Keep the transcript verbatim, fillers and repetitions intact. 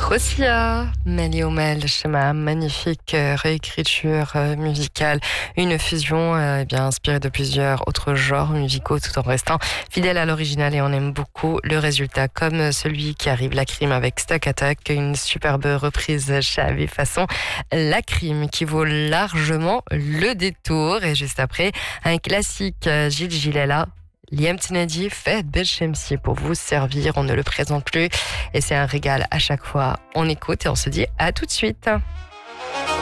Rosia, Mali Omel, schéma magnifique euh, réécriture euh, musicale, une fusion euh, eh bien inspirée de plusieurs autres genres musicaux tout en restant fidèle à l'original et on aime beaucoup le résultat comme celui qui arrive, La Crime avec Stack Attack, une superbe reprise Chavi façon La Crime qui vaut largement le détour et juste après un classique euh, Gilles Gilela. Liam Tinadi fait Belchemsi pour vous servir, on ne le présente plus et c'est un régal à chaque fois. On écoute et on se dit à tout de suite.